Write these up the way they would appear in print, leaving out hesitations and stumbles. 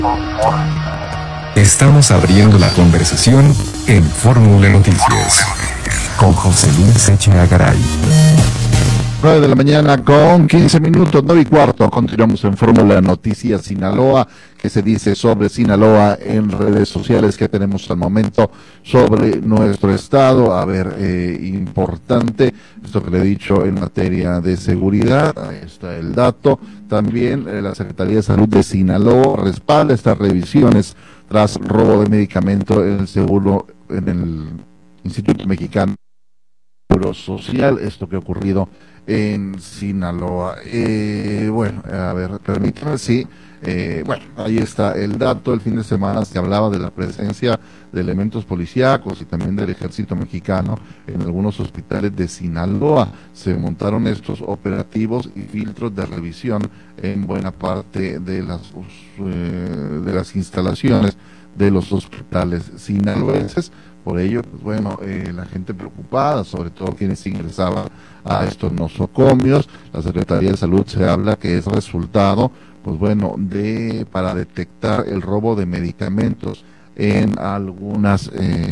Estamos abriendo la conversación en Fórmula Noticias con José Luis Echeagaray. 9 de la mañana con 15 minutos, 9:15. Continuamos en Fórmula Noticias Sinaloa. ¿Qué se dice sobre Sinaloa en redes sociales que tenemos al momento sobre nuestro estado? A ver, importante esto que le he dicho en materia de seguridad. Ahí está el dato. También la Secretaría de Salud de Sinaloa respalda estas revisiones tras robo de medicamento en el Instituto Mexicano de Seguro Social. Esto que ha ocurrido en Sinaloa. Bueno, a ver, permítame, sí. Bueno, ahí está el dato. El fin de semana se hablaba de la presencia de elementos policíacos y también del ejército mexicano en algunos hospitales de Sinaloa. Se montaron estos operativos y filtros de revisión en buena parte de las instalaciones de los hospitales sinaloenses. Por ello, pues bueno, la gente preocupada, sobre todo quienes ingresaban a estos nosocomios. La Secretaría de Salud se habla que es resultado, pues bueno, para detectar el robo de medicamentos en algunos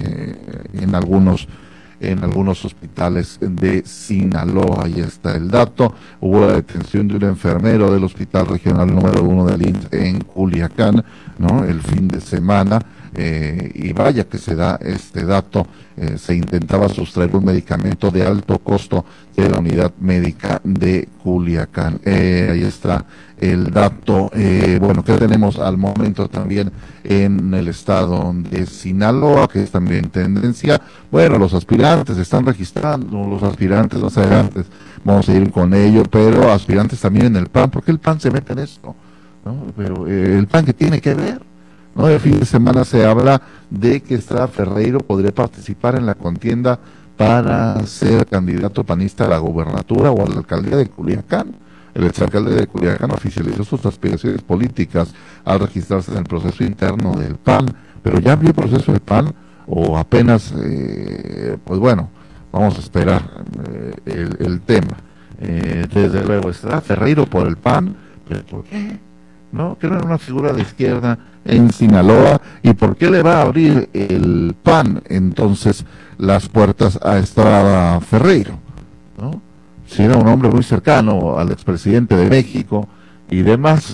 hospitales de Sinaloa. Ahí está el dato. Hubo la detención de un enfermero del Hospital Regional número 1 del IMSS en Culiacán, ¿no? El fin de semana. Y vaya que se da este dato. Se intentaba sustraer un medicamento de alto costo de la unidad médica de Culiacán. Ahí está el dato. Bueno, que tenemos al momento también en el estado de Sinaloa, que es también tendencia. Bueno, los aspirantes están registrando, los aspirantes más adelante vamos a ir con ello, pero aspirantes también en el PAN. ¿Por qué el PAN se mete en esto? ¿No? Pero el PAN, ¿qué tiene que ver? ¿No? El fin de semana se habla de que Estrada Ferreiro podría participar en la contienda para ser candidato panista a la gobernatura o a la alcaldía de Culiacán. El exalcalde de Culiacán oficializó sus aspiraciones políticas al registrarse en el proceso interno del PAN, pero ya abrió el proceso del PAN o apenas, pues bueno, vamos a esperar el tema. Desde luego, Estrada Ferreiro por el PAN, pero ¿por qué? ¿No? Que no era una figura de izquierda en Sinaloa, y por qué le va a abrir el PAN entonces las puertas a Estrada Ferreiro, ¿no? Si era un hombre muy cercano al expresidente de México y demás,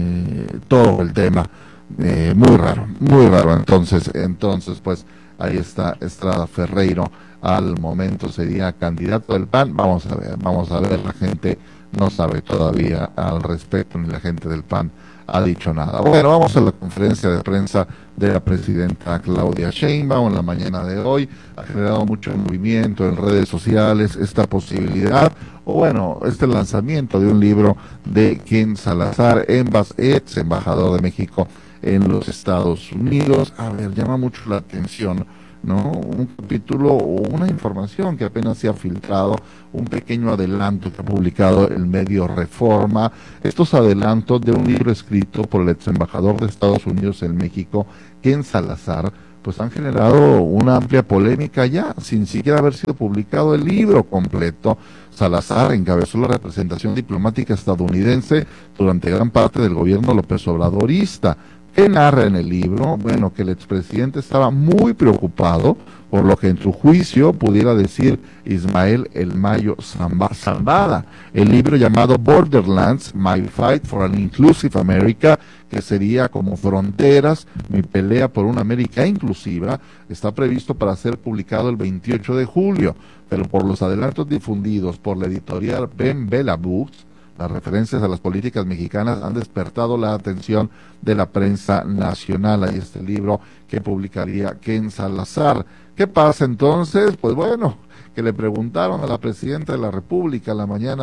todo el tema muy raro. Entonces pues ahí está Estrada Ferreiro. Al momento sería candidato del PAN. Vamos a ver, la gente no sabe todavía al respecto, ni la gente del PAN ha dicho nada. Bueno, vamos a la conferencia de prensa de la presidenta Claudia Sheinbaum en la mañana de hoy. Ha generado mucho movimiento en redes sociales esta posibilidad, o bueno, este lanzamiento de un libro de Ken Salazar, ex embajador de México en los Estados Unidos. A ver, llama mucho la atención, ¿no? Un capítulo o una información que apenas se ha filtrado, un pequeño adelanto que ha publicado el medio Reforma. Estos adelantos de un libro escrito por el ex embajador de Estados Unidos en México, Ken Salazar, pues han generado una amplia polémica ya, sin siquiera haber sido publicado el libro completo. Salazar encabezó la representación diplomática estadounidense durante gran parte del gobierno López Obradorista. ¿Qué narra en el libro? Bueno, que el expresidente estaba muy preocupado por lo que en su juicio pudiera decir Ismael El Mayo Zambada. El libro llamado Borderlands, My Fight for an Inclusive America, que sería como Fronteras, mi pelea por una América inclusiva, está previsto para ser publicado el 28 de julio, pero por los adelantos difundidos por la editorial Ben Bella Books, las referencias a las políticas mexicanas han despertado la atención de la prensa nacional. Ahí está el libro que publicaría Ken Salazar. ¿Qué pasa entonces? Pues bueno, que le preguntaron a la presidenta de la República la mañana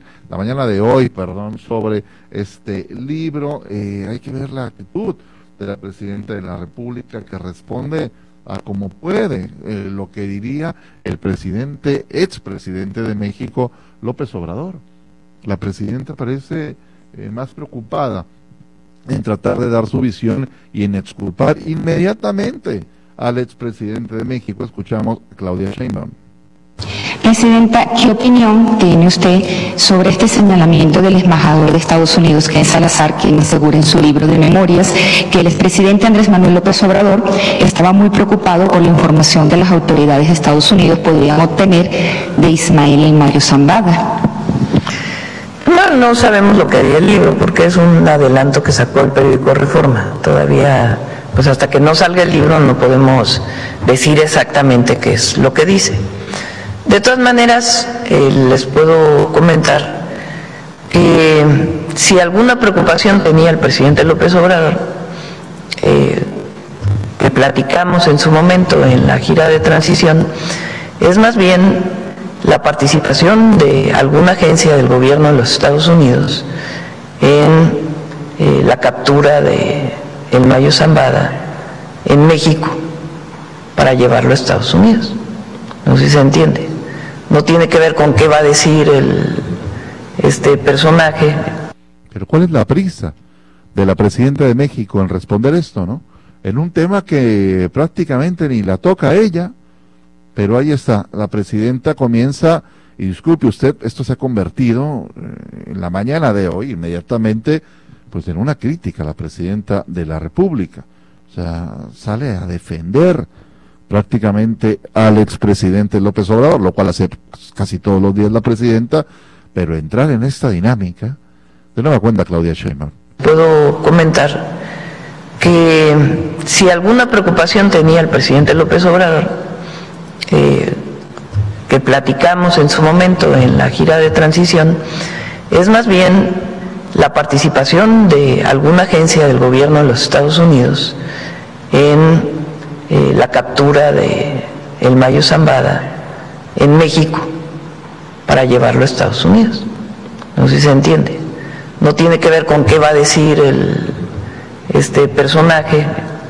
de hoy, sobre este libro. Hay que ver la actitud de la presidenta de la República, que responde a como puede, lo que diría el expresidente de México, López Obrador. La presidenta parece más preocupada en tratar de dar su visión y en exculpar inmediatamente al expresidente de México. Escuchamos a Claudia Sheinbaum. Presidenta, ¿qué opinión tiene usted sobre este señalamiento del embajador de Estados Unidos, Ken Salazar, quien asegura en su libro de memorias que el expresidente Andrés Manuel López Obrador estaba muy preocupado por la información que las autoridades de Estados Unidos podrían obtener de Ismael El Mayo Zambada? No sabemos lo que haría el libro, porque es un adelanto que sacó el periódico Reforma. Todavía, pues hasta que no salga el libro no podemos decir exactamente qué es lo que dice. De todas maneras, les puedo comentar que si alguna preocupación tenía el presidente López Obrador, que platicamos en su momento en la gira de transición, es más bien la participación de alguna agencia del gobierno de los Estados Unidos en la captura de El Mayo Zambada en México para llevarlo a Estados Unidos. No sé si se entiende. No tiene que ver con qué va a decir este personaje. Pero ¿cuál es la prisa de la presidenta de México en responder esto, no? En un tema que prácticamente ni la toca a ella, pero ahí está, la presidenta comienza, y disculpe usted, esto se ha convertido en la mañana de hoy, inmediatamente, pues en una crítica a la presidenta de la República. O sea, sale a defender prácticamente al expresidente López Obrador, lo cual hace casi todos los días la presidenta, pero entrar en esta dinámica, de nueva cuenta Claudia Sheinbaum. Puedo comentar que si alguna preocupación tenía el presidente López Obrador, que platicamos en su momento en la gira de transición, es más bien la participación de alguna agencia del gobierno de los Estados Unidos en la captura de El Mayo Zambada en México para llevarlo a Estados Unidos. No sé si se entiende. No tiene que ver con qué va a decir este personaje,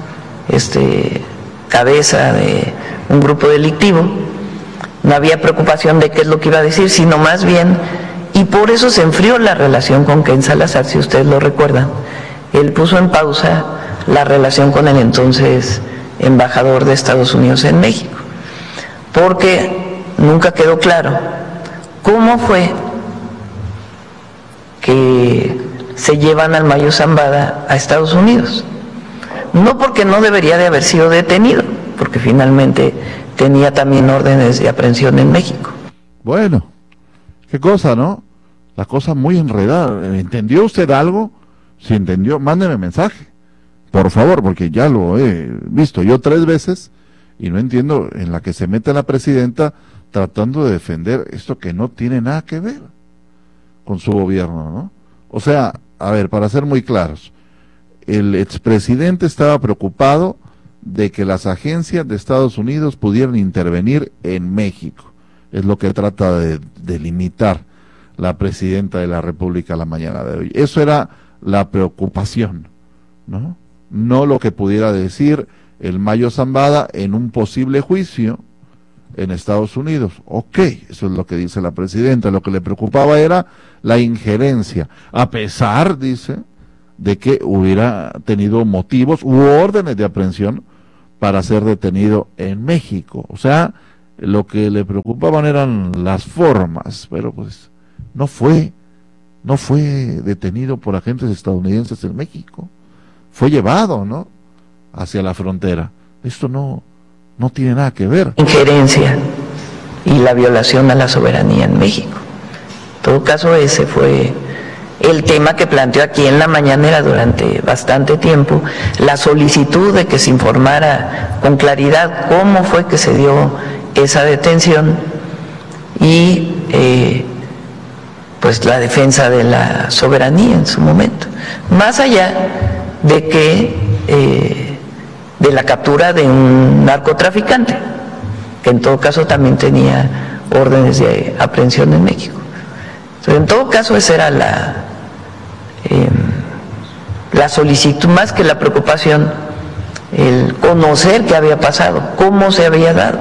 cabeza de un grupo delictivo. No había preocupación de qué es lo que iba a decir, sino más bien, y por eso se enfrió la relación con Ken Salazar, si ustedes lo recuerdan. Él puso en pausa la relación con el entonces embajador de Estados Unidos en México, porque nunca quedó claro cómo fue que se llevan al Mayo Zambada a Estados Unidos. No porque no debería de haber sido detenido, porque finalmente tenía también órdenes de aprehensión en México. Bueno, qué cosa, ¿no? La cosa muy enredada. ¿Entendió usted algo? Si entendió, mándeme mensaje, por favor, porque ya lo he visto yo 3 veces y no entiendo en la que se mete la presidenta tratando de defender esto que no tiene nada que ver con su gobierno, ¿no? O sea, a ver, para ser muy claros, el expresidente estaba preocupado de que las agencias de Estados Unidos pudieran intervenir en México. Es lo que trata de limitar la presidenta de la República la mañana de hoy. Eso era la preocupación, ¿no? No lo que pudiera decir el Mayo Zambada en un posible juicio en Estados Unidos. Ok, eso es lo que dice la presidenta. Lo que le preocupaba era la injerencia, a pesar, dice, de que hubiera tenido motivos u órdenes de aprehensión para ser detenido en México. O sea, lo que le preocupaban eran las formas, pero pues no fue detenido por agentes estadounidenses en México. Fue llevado, ¿no?, hacia la frontera. Esto no tiene nada que ver. Injerencia y la violación a la soberanía en México. En todo caso, ese fue el tema que planteó aquí en la mañanera durante bastante tiempo, la solicitud de que se informara con claridad cómo fue que se dio esa detención y pues la defensa de la soberanía en su momento, más allá de que de la captura de un narcotraficante, que en todo caso también tenía órdenes de aprehensión en México. Entonces, en todo caso, esa era la solicitud, más que la preocupación, el conocer qué había pasado, cómo se había dado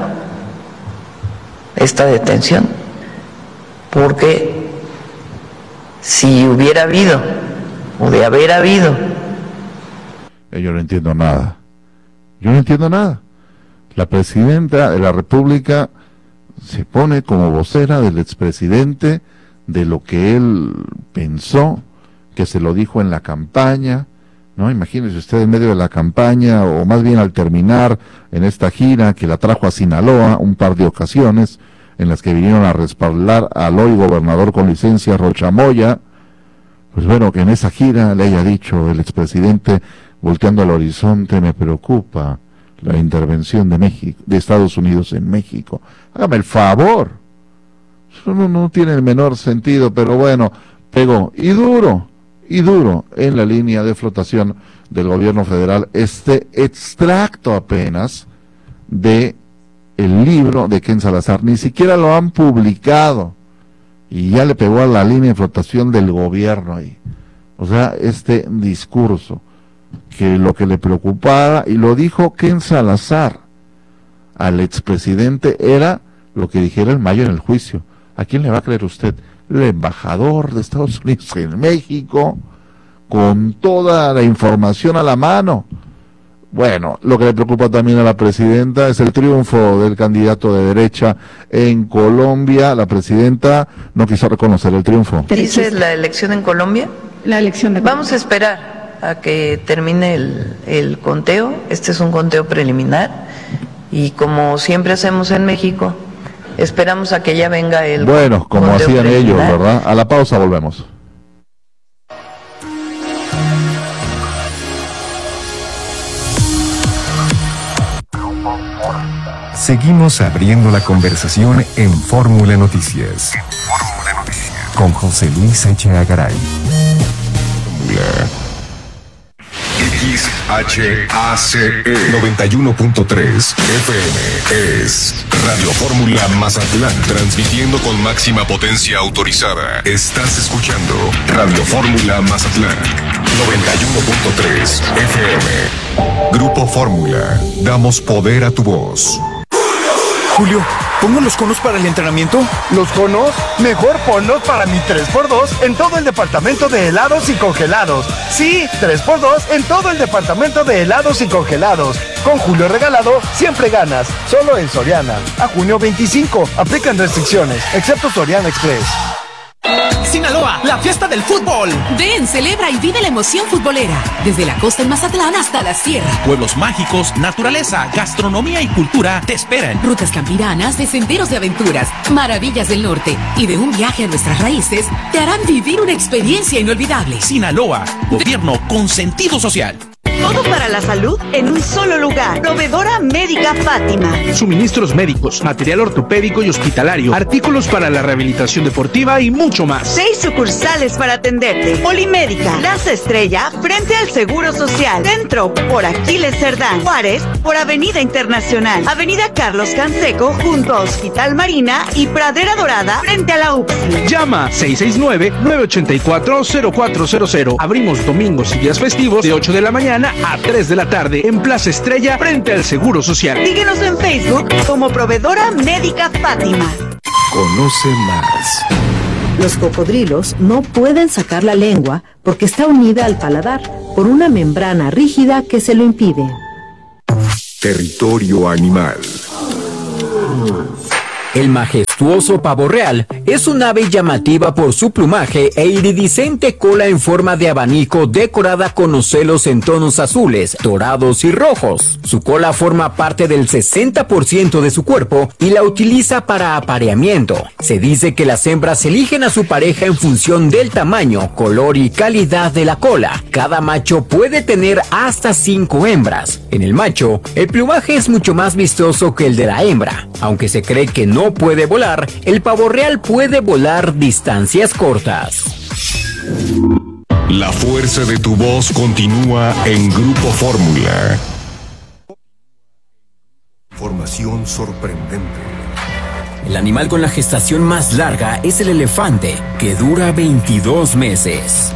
esta detención, porque si hubiera habido, o de haber habido... Yo no entiendo nada. Yo no entiendo nada. La presidenta de la República se pone como vocera del expresidente de lo que él pensó, que se lo dijo en la campaña, ¿no? Imagínese usted en medio de la campaña, o más bien al terminar en esta gira que la trajo a Sinaloa un par de ocasiones, en las que vinieron a respaldar al hoy gobernador con licencia Rocha Moya. Pues bueno, que en esa gira le haya dicho el expresidente, volteando al horizonte: me preocupa la intervención de México, de Estados Unidos en México. Hágame el favor. Eso no tiene el menor sentido, pero bueno, pegó y duro en la línea de flotación del gobierno federal este extracto apenas de el libro de Ken Salazar. Ni siquiera lo han publicado y ya le pegó a la línea de flotación del gobierno ahí. O sea, este discurso, que lo que le preocupaba, y lo dijo Ken Salazar al expresidente, era lo que dijera en mayo en el juicio. ¿A quién le va a creer usted? El embajador de Estados Unidos en México, con toda la información a la mano. Bueno, lo que le preocupa también a la presidenta es el triunfo del candidato de derecha en Colombia. La presidenta no quiso reconocer el triunfo. ¿Dices la elección en Colombia? La elección de Vamos a esperar a que termine el conteo. Este es un conteo preliminar y, como siempre hacemos en México, esperamos a que ya venga el Bueno, como hacían ellos, ¿verdad? A la pausa volvemos. Seguimos abriendo la conversación en Fórmula Noticias. Con José Luis Echeagaray. XHACE 91.3 FM es Radio Fórmula Mazatlán, transmitiendo con máxima potencia autorizada. Estás escuchando Radio Fórmula Mazatlán 91.3 FM. Grupo Fórmula, damos poder a tu voz. Julio, ¿pongo los conos para el entrenamiento? ¿Los conos? Mejor ponlos para mi 3x2 en todo el departamento de helados y congelados. Sí, 3x2 en todo el departamento de helados y congelados. Con Julio regalado, siempre ganas. Solo en Soriana. A junio 25. Aplican restricciones, excepto Soriana Express. Sinaloa, la fiesta del fútbol. Ven, celebra y vive la emoción futbolera. Desde la costa en Mazatlán hasta la sierra. Pueblos mágicos, naturaleza, gastronomía y cultura te esperan. Rutas campiranas de senderos de aventuras, maravillas del norte y de un viaje a nuestras raíces te harán vivir una experiencia inolvidable. Sinaloa, gobierno con sentido social. Todo para la salud en un solo lugar. Proveedora Médica Fátima. Suministros médicos, material ortopédico y hospitalario, artículos para la rehabilitación deportiva y mucho más. 6 sucursales para atenderte. Polimédica, Plaza Estrella, frente al Seguro Social. Centro, por Aquiles Cerdán. Juárez, por Avenida Internacional. Avenida Carlos Canseco, junto a Hospital Marina y Pradera Dorada, frente a la UPSI. Llama 669-984-0400. Abrimos domingos y días festivos de 8 de la mañana a 3 de la tarde en Plaza Estrella, frente al Seguro Social. Síguenos en Facebook como Proveedora Médica Fátima. Conoce más. Los cocodrilos no pueden sacar la lengua porque está unida al paladar por una membrana rígida que se lo impide. Territorio animal. El majestuoso pavo real es un ave llamativa por su plumaje e iridiscente cola en forma de abanico decorada con ocelos en tonos azules, dorados y rojos. Su cola forma parte del 60% de su cuerpo y la utiliza para apareamiento. Se dice que las hembras eligen a su pareja en función del tamaño, color y calidad de la cola. Cada macho puede tener hasta 5 hembras. En el macho, el plumaje es mucho más vistoso que el de la hembra. Aunque se cree que no puede volar, el pavo real puede volar distancias cortas. La fuerza de tu voz continúa en Grupo Fórmula. Formación sorprendente. El animal con la gestación más larga es el elefante, que dura 22 meses.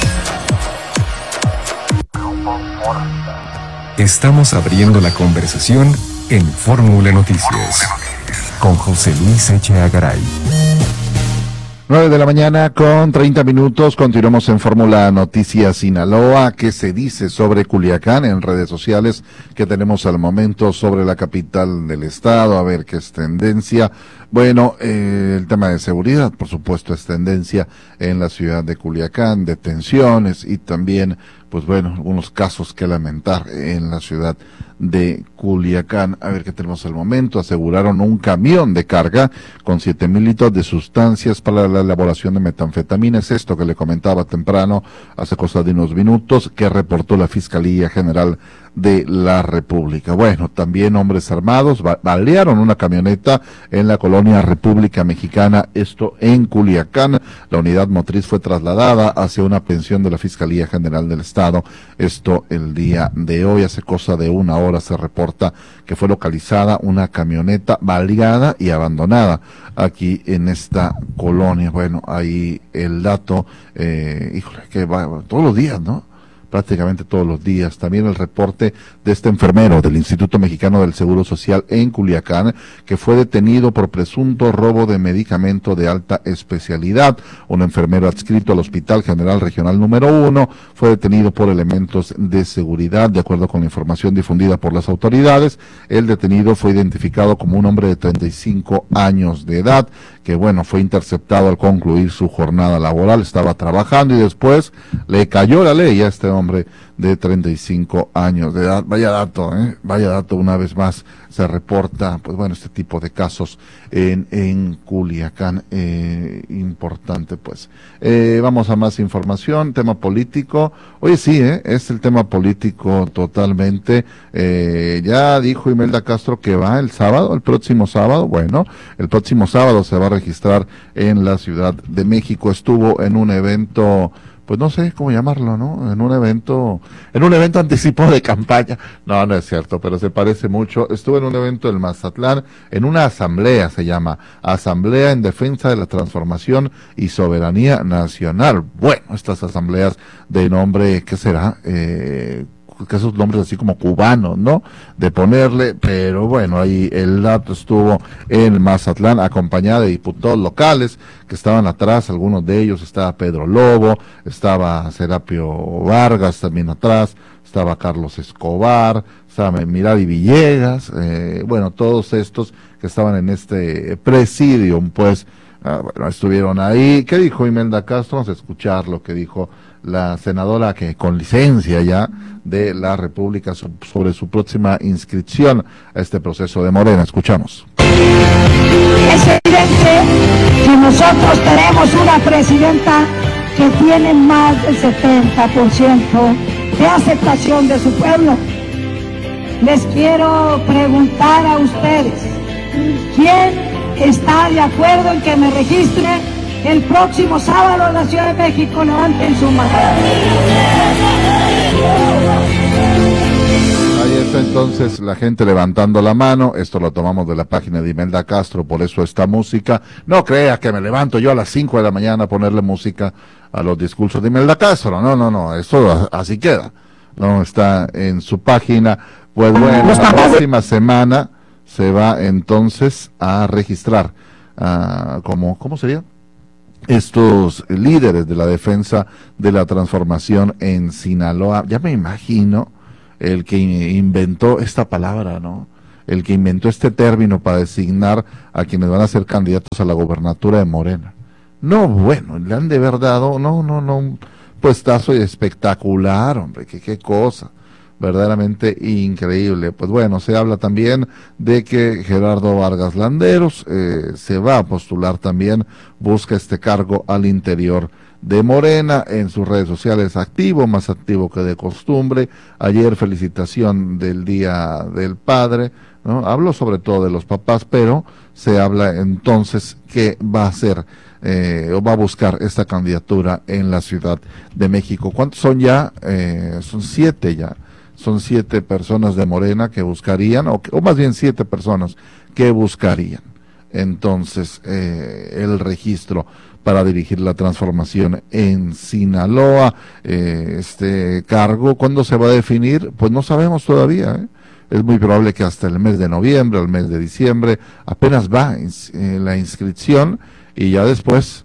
Estamos abriendo la conversación en Fórmula Noticias. Con José Luis Echeagaray. 9 de la mañana con 30 minutos, continuamos en Fórmula Noticias Sinaloa. ¿Qué se dice sobre Culiacán en redes sociales que tenemos al momento sobre la capital del estado? A ver qué es tendencia. Bueno, el tema de seguridad, por supuesto, es tendencia en la ciudad de Culiacán, detenciones y también, pues bueno, algunos casos que lamentar en la ciudad de Culiacán. A ver qué tenemos al momento. Aseguraron un camión de carga con 7,000 litros de sustancias para la elaboración de metanfetamina. Es esto que le comentaba temprano, hace cosa de unos minutos, que reportó la Fiscalía General de la República. Bueno, también hombres armados balearon una camioneta en la colonia República Mexicana, esto en Culiacán. La unidad motriz fue trasladada hacia una pensión de la Fiscalía General del Estado, esto el día de hoy. Hace cosa de una hora se reporta que fue localizada una camioneta baleada y abandonada aquí en esta colonia. Bueno, ahí el dato, híjole, que va todos los días, ¿no? Prácticamente todos los días. También el reporte de este enfermero del Instituto Mexicano del Seguro Social en Culiacán, que fue detenido por presunto robo de medicamento de alta especialidad. Un enfermero adscrito al Hospital General Regional número 1 fue detenido por elementos de seguridad. De acuerdo con la información difundida por las autoridades, el detenido fue identificado como un hombre de 35 años de edad, que bueno, fue interceptado al concluir su jornada laboral. Estaba trabajando y después le cayó la ley a este hombre de 35 años de edad. Vaya dato, una vez más se reporta, pues bueno, este tipo de casos en Culiacán, importante pues. Vamos a más información, tema político. Oye, sí, es el tema político totalmente. Ya dijo Imelda Castro que va el próximo sábado. Bueno, el próximo sábado se va a registrar en la Ciudad de México. Estuvo en un evento, pues no sé cómo llamarlo, ¿no? En un evento anticipado de campaña. No es cierto, pero se parece mucho. Estuve en un evento en Mazatlán, en una asamblea, se llama Asamblea en Defensa de la Transformación y Soberanía Nacional. Bueno, estas asambleas de nombre, ¿qué será? Que esos nombres así como cubanos, ¿no? De ponerle, pero bueno, ahí el dato estuvo en Mazatlán, acompañada de diputados locales que estaban atrás. Algunos de ellos, estaba Pedro Lobo, estaba Serapio Vargas también atrás, estaba Carlos Escobar, estaba Miradi Villegas, bueno, todos estos que estaban en este presidium, pues, bueno, estuvieron ahí. ¿Qué dijo Imelda Castro? Vamos a escuchar lo que dijo la senadora, que con licencia ya de la República, sobre su próxima inscripción a este proceso de Morena. Escuchamos. Es evidente que nosotros tenemos una presidenta que tiene más del 70% de aceptación de su pueblo. Les quiero preguntar a ustedes, ¿quién está de acuerdo en que me registre el próximo sábado en la Ciudad de México? Levanten su mano. Ahí está entonces la gente levantando la mano. Esto lo tomamos de la página de Imelda Castro, por eso esta música. No crea que me levanto yo a las 5 de la mañana a ponerle música a los discursos de Imelda Castro. No, esto así queda. No, está en su página. Pues bueno, la próxima semana se va entonces a registrar ¿cómo sería? Estos líderes de la defensa de la transformación en Sinaloa. Ya me imagino el que inventó esta palabra, ¿no? El que inventó este término para designar a quienes van a ser candidatos a la gobernatura de Morena. No, bueno, le han de haber dado, un puestazo espectacular, hombre, qué cosa. Verdaderamente increíble. Pues bueno, se habla también de que Gerardo Vargas Landeros se va a postular también, busca este cargo al interior de Morena. En sus redes sociales activo, más activo que de costumbre. Ayer felicitación del Día del Padre, ¿no? Habló sobre todo de los papás, pero se habla entonces que va a hacer o va a buscar esta candidatura en la Ciudad de México. ¿Cuántos son ya? Son 7 ya. Son 7 personas de Morena que buscarían, o más bien 7 personas que buscarían entonces el registro para dirigir la transformación en Sinaloa. Este cargo, ¿cuándo se va a definir? Pues no sabemos todavía, Es muy probable que hasta el mes de noviembre, el mes de diciembre, apenas va la inscripción, y ya después,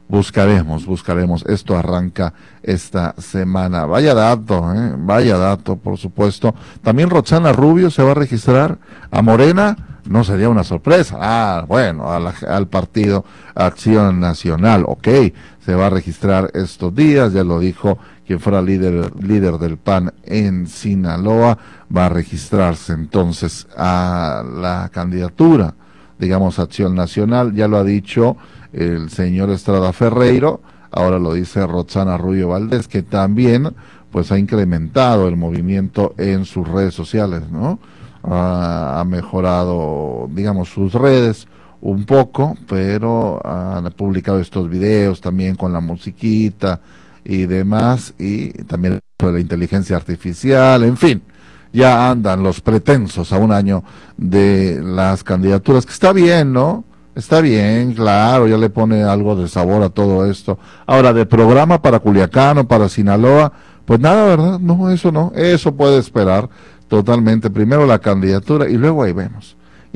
buscaremos. Esto arranca esta semana. Vaya dato, por supuesto. También Roxana Rubio se va a registrar a Morena. No sería una sorpresa. Bueno, al partido Acción Nacional. Ok, se va a registrar estos días, ya lo dijo quien fuera líder del PAN en Sinaloa, va a registrarse entonces a la candidatura, digamos, Acción Nacional. Ya lo ha dicho el señor Estrada Ferreiro, ahora lo dice Roxana Rubio Valdés, que también pues ha incrementado el movimiento en sus redes sociales, ¿no? Ha mejorado, digamos, sus redes un poco, pero han publicado estos videos también con la musiquita y demás, y también sobre la inteligencia artificial, en fin, ya andan los pretensos a un año de las candidaturas, que está bien, ¿no? Está bien, claro, ya le pone algo de sabor a todo esto. Ahora, de programa para Culiacán o para Sinaloa, pues nada, ¿verdad? No, eso puede esperar totalmente. Primero la candidatura y luego ahí vemos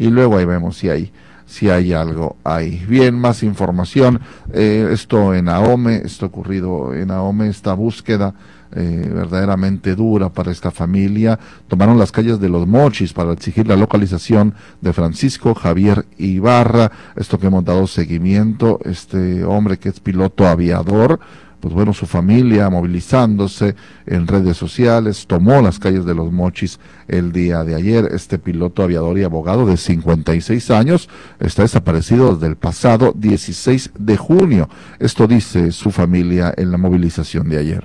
si hay algo ahí. Bien, más información, esto ocurrido en Ahome, esta búsqueda verdaderamente dura para esta familia. Tomaron las calles de Los Mochis para exigir la localización de Francisco Javier Ibarra, esto que hemos dado seguimiento, este hombre que es piloto aviador. Pues bueno, su familia movilizándose en redes sociales, tomó las calles de Los Mochis el día de ayer. Este piloto aviador y abogado de 56 años está desaparecido desde el pasado 16 de junio. Esto dice su familia en la movilización de ayer.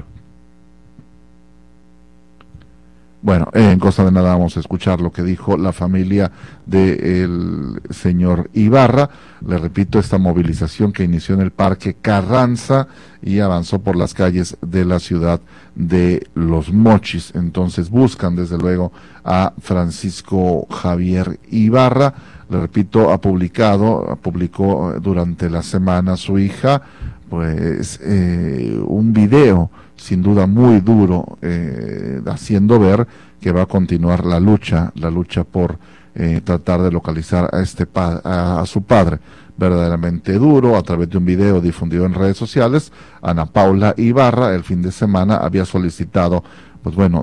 Bueno, en Costa de Nada vamos a escuchar lo que dijo la familia del señor Ibarra. Le repito, esta movilización que inició en el Parque Carranza y avanzó por las calles de la ciudad de Los Mochis. Entonces buscan desde luego a Francisco Javier Ibarra. Le repito, publicó durante la semana su hija, pues, un video sin duda muy duro, haciendo ver que va a continuar la lucha por tratar de localizar a su padre. Verdaderamente duro. A través de un video difundido en redes sociales, Ana Paula Ibarra el fin de semana había solicitado, pues bueno,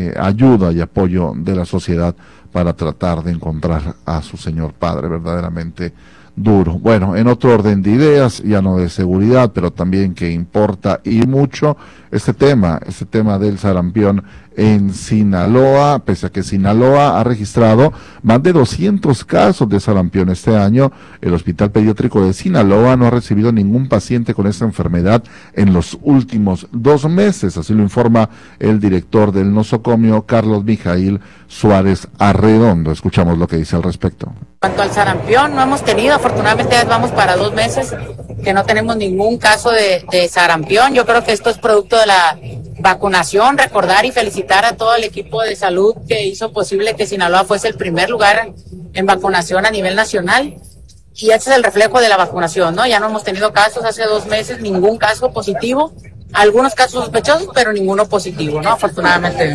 ayuda y apoyo de la sociedad para tratar de encontrar a su señor padre. Verdaderamente duro. Bueno, en otro orden de ideas, ya no de seguridad, pero también que importa y mucho, este tema del sarampión en Sinaloa, pese a que Sinaloa ha registrado más de 200 casos de sarampión este año. El Hospital Pediátrico de Sinaloa no ha recibido ningún paciente con esta enfermedad en los últimos 2 meses, así lo informa el director del nosocomio, Carlos Mijail Suárez Arredondo. Escuchamos lo que dice al respecto. En cuanto al sarampión, no hemos tenido, afortunadamente ya vamos para 2 meses que no tenemos ningún caso de sarampión. Yo creo que esto es producto de la vacunación. Recordar y felicitar a todo el equipo de salud que hizo posible que Sinaloa fuese el primer lugar en vacunación a nivel nacional. Y ese es el reflejo de la vacunación, ¿no? Ya no hemos tenido casos hace 2 meses, ningún caso positivo, algunos casos sospechosos, pero ninguno positivo, ¿no? Afortunadamente.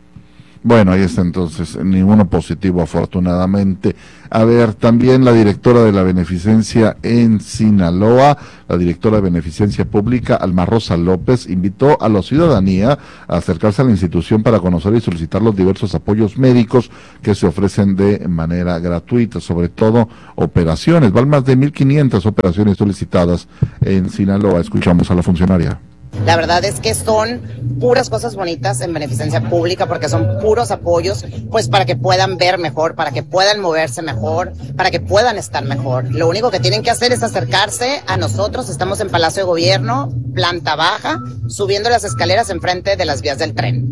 Bueno, ahí está entonces, ninguno positivo afortunadamente. A ver, también la directora de la Beneficencia en Sinaloa, la directora de Beneficencia Pública, Alma Rosa López, invitó a la ciudadanía a acercarse a la institución para conocer y solicitar los diversos apoyos médicos que se ofrecen de manera gratuita, sobre todo operaciones. Van más de 1,500 operaciones solicitadas en Sinaloa. Escuchamos a la funcionaria. La verdad es que son puras cosas bonitas en Beneficencia Pública, porque son puros apoyos, pues para que puedan ver mejor, para que puedan moverse mejor, para que puedan estar mejor. Lo único que tienen que hacer es acercarse a nosotros. Estamos en Palacio de Gobierno, planta baja, subiendo las escaleras enfrente de las vías del tren.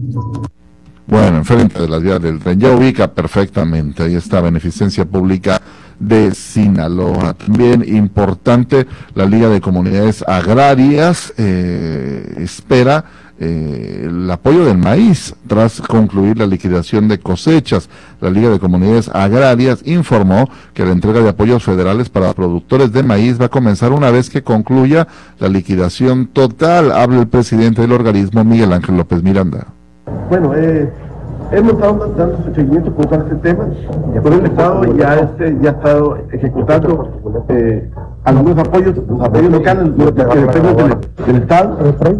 Bueno, enfrente de las vías del tren, ya ubica perfectamente, ahí está Beneficencia Pública de Sinaloa. También importante, la Liga de Comunidades Agrarias espera el apoyo del maíz tras concluir la liquidación de cosechas. La Liga de Comunidades Agrarias informó que la entrega de apoyos federales para productores de maíz va a comenzar una vez que concluya la liquidación total. Habla el presidente del organismo, Miguel Ángel López Miranda. Bueno, hemos estado dando seguimiento con este tema, por el Estado ya ha estado ejecutando algunos apoyos locales, los que dependen del Estado,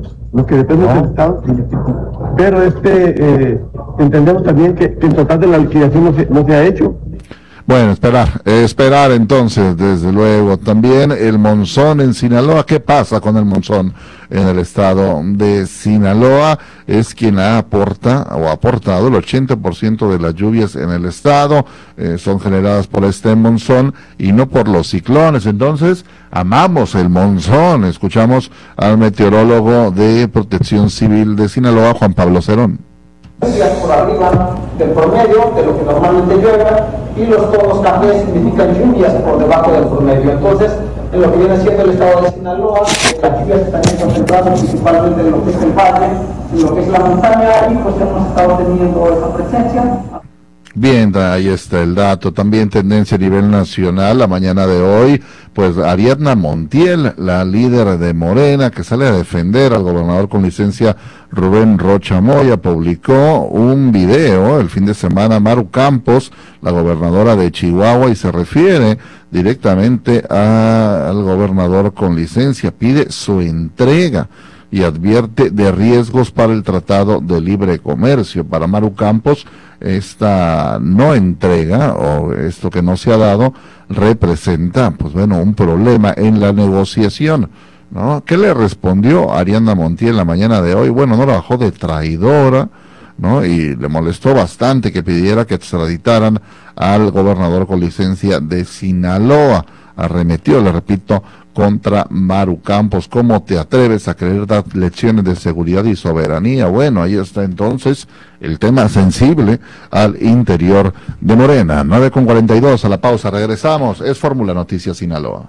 pero entendemos también que el total de la liquidación no se ha hecho. Bueno, esperar entonces, desde luego. También el monzón en Sinaloa. ¿Qué pasa con el monzón en el estado de Sinaloa? Es quien ha aportado el 80% de las lluvias en el estado. Son generadas por este monzón y no por los ciclones. Entonces, amamos el monzón. Escuchamos al meteorólogo de Protección Civil de Sinaloa, Juan Pablo Cerón. Por arriba del promedio de lo que normalmente llueve, y los tonos cafés significan lluvias por debajo del promedio. Entonces, en lo que viene siendo el estado de Sinaloa, las lluvias están concentradas principalmente en lo que es el valle, en lo que es la montaña, y pues hemos estado teniendo esa presencia. Bien, ahí está el dato. También tendencia a nivel nacional, la mañana de hoy, pues Ariadna Montiel, la líder de Morena, que sale a defender al gobernador con licencia Rubén Rocha Moya, publicó un video el fin de semana. Maru Campos, la gobernadora de Chihuahua, y se refiere directamente al gobernador con licencia, pide su entrega y advierte de riesgos para el Tratado de Libre Comercio. Para Maru Campos, esta no entrega, o esto que no se ha dado, representa, pues bueno, un problema en la negociación, ¿no? ¿Qué le respondió Ariadna Montiel la mañana de hoy? Bueno, no la bajó de traidora, ¿no? Y le molestó bastante que pidiera que extraditaran al gobernador con licencia de Sinaloa. Arremetió, le repito, contra Maru Campos. ¿Cómo te atreves a querer dar lecciones de seguridad y soberanía? Bueno, ahí está entonces el tema sensible al interior de Morena. 9:42, a la pausa, regresamos. Es Fórmula Noticias Sinaloa.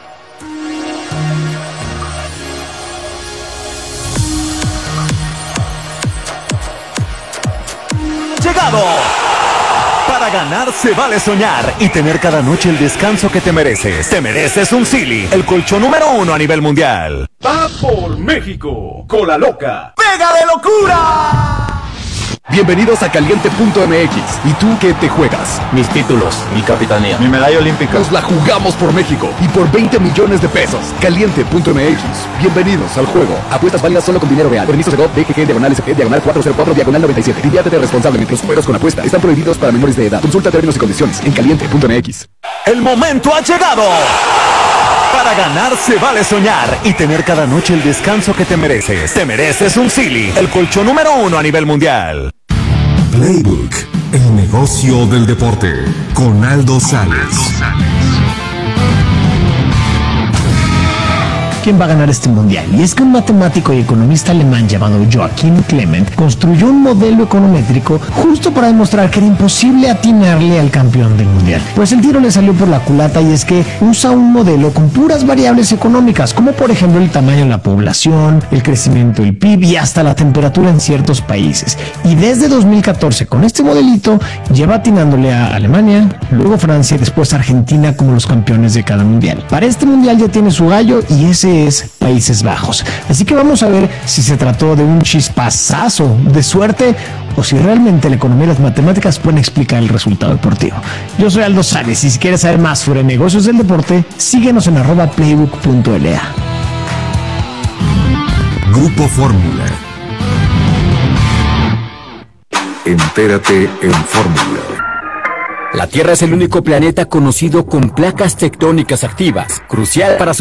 Llegado. Para ganar se vale soñar y tener cada noche el descanso que te mereces. Te mereces un Silly, el colchón número 1 a nivel mundial. Va por México, Cola Loca. ¡Pega de locura! Bienvenidos a Caliente.mx. ¿Y tú qué te juegas? Mis títulos, mi capitanía, mi medalla olímpica. Nos la jugamos por México y por 20 millones de pesos. Caliente.mx. Bienvenidos al juego. Apuestas válidas solo con dinero real. Permiso de DGG, /SP, /404, /97. Diviértete responsablemente. Los juegos con apuesta están prohibidos para menores de edad. Consulta términos y condiciones en Caliente.mx. El momento ha llegado. Para ganar se vale soñar y tener cada noche el descanso que te mereces. Te mereces un Silly, el colchón número 1 a nivel mundial. Playbook, el negocio del deporte, con Aldo Sales. ¿Quién va a ganar este mundial? Y es que un matemático y economista alemán llamado Joachim Clement construyó un modelo econométrico justo para demostrar que era imposible atinarle al campeón del mundial. Pues el tiro le salió por la culata, y es que usa un modelo con puras variables económicas, como por ejemplo el tamaño de la población, el crecimiento del PIB y hasta la temperatura en ciertos países. Y desde 2014 con este modelito lleva atinándole a Alemania, luego Francia y después Argentina como los campeones de cada mundial. Para este mundial ya tiene su gallo, y ese es Países Bajos. Así que vamos a ver si se trató de un chispazazo de suerte o si realmente la economía y las matemáticas pueden explicar el resultado deportivo. Yo soy Aldo Sales, y si quieres saber más sobre negocios del deporte, síguenos en @playbook.la. Grupo Fórmula. Entérate en Fórmula. La Tierra es el único planeta conocido con placas tectónicas activas, crucial para su